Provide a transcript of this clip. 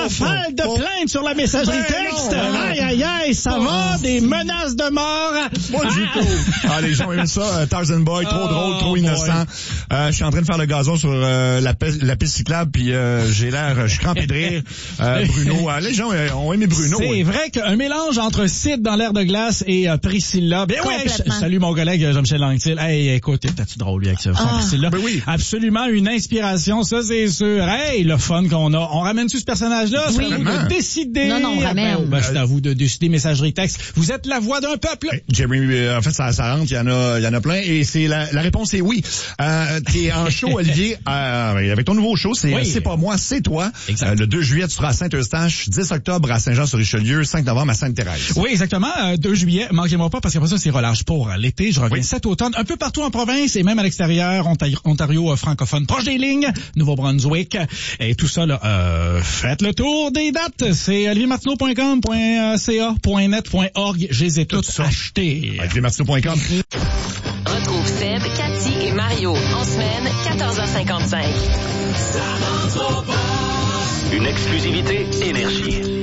rafale de plaintes sur la messagerie texte. Aïe, aïe, aïe, ça va, des menaces de mort. Pas du tout. Ah, les gens aiment ça. Tarzan Boy, trop drôle, trop innocent. Je suis en train de faire le gazon sur la piste cyclable, puis je suis crampé de rire. Bruno, les gens ont aimé Bruno. C'est vrai qu'un mélange entre Sid dans l'air de glace et Priscilla. Ben oui, salut mon collègue Jean-Michel Anctil. Hey, écoute, t'as-tu drôle lui avec ça, Priscilla? Ben oui. Absolument une inspiration, ça c'est sûr. Hey, le fun qu'on a. On ramène-tu ce personnage-là? Oui. C'est à vous de décider. Non, on ramène. C'est à vous de décider, messagerie texte. Vous êtes la voix d'un peuple. Jeremy, en fait, ça rentre, il y en a plein, et c'est la réponse est oui. T'es en show, Olivier, avec ton nouveau show, C'est pas moi, c'est toi. Le 2 juillet, tu seras à Saint-Eustache, 10 octobre à Saint-Jean-sur-Richelieu, 5 novembre à Sainte-Thérèse. Oui, exactement. 2 juillet, manquez-moi pas, parce qu'après ça, c'est relâche pour l'été. Je reviens cet automne, un peu partout en province et même à l'extérieur, Ontario francophone, proche des lignes, Nouveau-Brunswick, et tout ça, là, faites le tour des dates. C'est oliviermartineau.com, .ca, .net, .org. Je les ai toutes achetées. oliviermartineau.com. Retrouve Seb, Cathy et Mario en semaine, 14h55. Une exclusivité Énergie.